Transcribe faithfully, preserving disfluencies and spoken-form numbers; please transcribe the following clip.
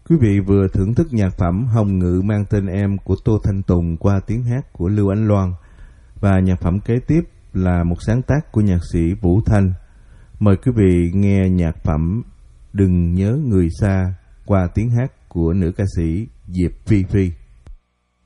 Quý vị vừa thưởng thức nhạc phẩm Hồng Ngự mang tên em của Tô Thanh Tùng qua tiếng hát của Lưu Ánh Loan. Và nhạc phẩm kế tiếp là một sáng tác của nhạc sĩ Vũ Thanh. Mời quý vị nghe nhạc phẩm Đừng Nhớ Người Xa qua tiếng hát của nữ ca sĩ Diệp Phi Phi.